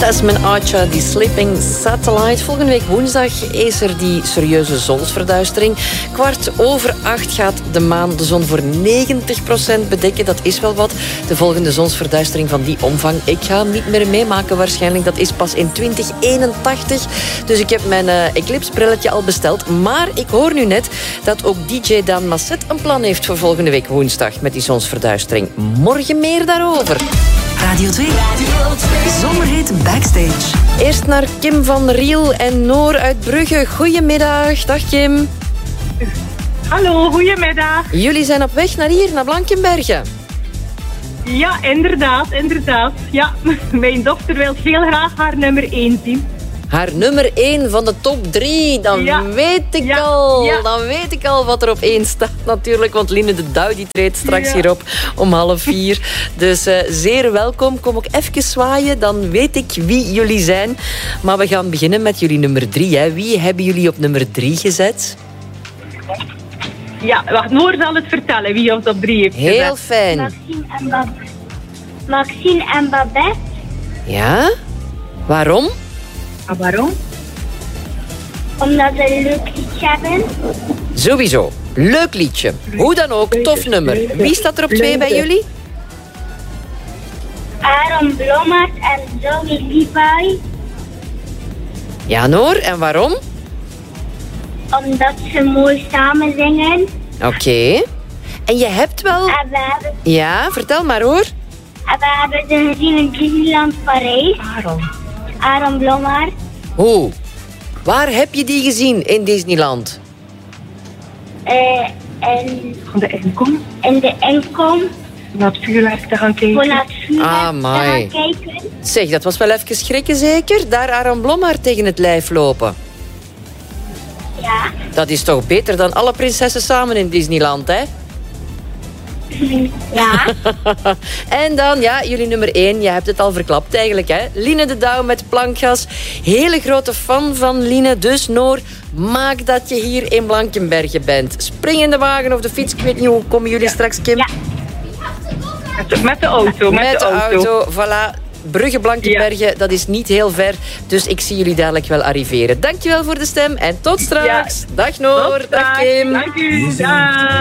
Tasman Archer, die Sleeping Satellite. Volgende week woensdag is er die serieuze zonsverduistering. 7:15 gaat de maan de zon voor 90% bedekken. Dat is wel wat. De volgende zonsverduistering van die omvang, ik ga hem niet meer meemaken waarschijnlijk. Dat is pas in 2081. Dus ik heb mijn eclipse-brilletje al besteld. Maar ik hoor nu net dat ook DJ Daan Masset een plan heeft voor volgende week woensdag met die zonsverduistering. Morgen meer daarover. Radio 2. Zomerhit Backstage. Eerst naar Kim van Riel en Noor uit Brugge. Goedemiddag. Dag Kim. Hallo, goedemiddag. Jullie zijn op weg naar hier, naar Blankenberge. Ja, inderdaad. Ja, mijn dochter wil heel graag haar nummer 1 zien. Haar nummer 1 van de top 3. Dan weet ik al wat er op 1 staat natuurlijk. Want Line de Douw die treedt straks hierop om 3:30. Dus zeer welkom. Kom ook even zwaaien. Dan weet ik wie jullie zijn. Maar we gaan beginnen met jullie nummer 3. Hè. Wie hebben jullie op nummer 3 gezet? Ja, wacht, Noor zal het vertellen wie ons op 3 heeft gezet. Heel fijn. Maxine en Babette. Ja? Waarom? Waarom? Omdat ze een leuk liedje hebben. Sowieso. Leuk liedje. Hoe dan ook, tof nummer. Wie staat er op 2 bij jullie? Aaron Blommaert en Zoe Levi. Ja, Noor. En waarom? Omdat ze mooi samen zingen. Oké. En je hebt wel... En we hebben, Ja, vertel maar hoor. en we hebben ze gezien in Disneyland Parijs. Aaron Blommaert. Hoe? Waar heb je die gezien in Disneyland? En Van de inkom. in de inkom. Naar het vuurwerk te gaan kijken. Voor naar het vuurwerk te Amai. gaan kijken. Zeg, dat was wel even schrikken zeker? Daar Aaron Blommaert tegen het lijf lopen. Ja. Dat is toch beter dan alle prinsessen samen in Disneyland, hè? Ja. En dan, ja, jullie nummer 1. Je hebt het al verklapt eigenlijk, hè? Line de Douw met Plankgas. Hele grote fan van Line. Dus Noor, maak dat je hier in Blankenberge bent. Spring in de wagen of de fiets. Ik weet niet, hoe komen jullie straks, Kim? Ja. Met de auto. Met de auto, voilà. Brugge Blankenberge, dat is niet heel ver. Dus ik zie jullie dadelijk wel arriveren. Dankjewel voor de stem en tot straks. Ja. Dag Noor, dag Kim. Dank u. Dag.